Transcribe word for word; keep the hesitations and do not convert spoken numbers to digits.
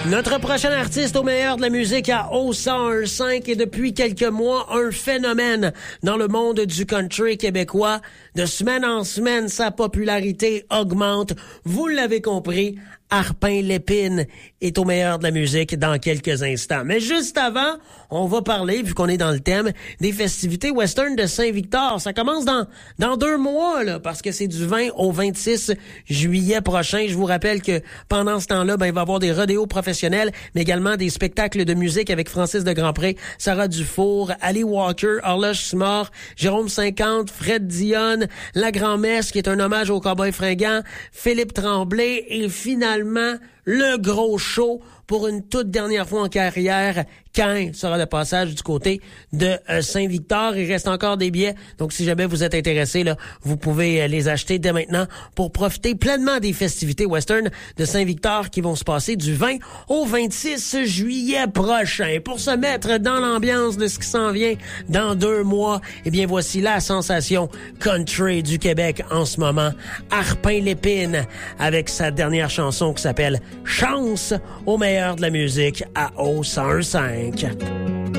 Notre prochain artiste au meilleur de la musique à O cent un cinq est depuis quelques mois un phénomène dans le monde du country québécois. De semaine en semaine, sa popularité augmente. Vous l'avez compris, Arpin Lépine est au meilleur de la musique dans quelques instants. Mais juste avant, on va parler, vu qu'on est dans le thème, des festivités western de Saint-Victor. Ça commence dans dans deux mois, là, parce que c'est du vingt au vingt-six juillet prochain. Je vous rappelle que pendant ce temps-là, ben, il va y avoir des rodéos professionnels, mais également des spectacles de musique avec Francis de Grandpré, Sarah Dufour, Ali Walker, Horloge Simard, Jérôme cinquante, Fred Dionne, La Grand-Messe, qui est un hommage au cowboy fringant, Philippe Tremblay, et finalement, le gros show pour une toute dernière fois en carrière. Cain sera le passage du côté de euh, Saint-Victor. Il reste encore des billets. Donc, si jamais vous êtes intéressé, là, vous pouvez euh, les acheter dès maintenant pour profiter pleinement des festivités western de Saint-Victor qui vont se passer du vingt au vingt-six juillet prochain. Pour se mettre dans l'ambiance de ce qui s'en vient dans deux mois, eh bien, voici la sensation country du Québec en ce moment. Arpin Lépine avec sa dernière chanson qui s'appelle Chance au meilleur de la musique à O cent un cinq.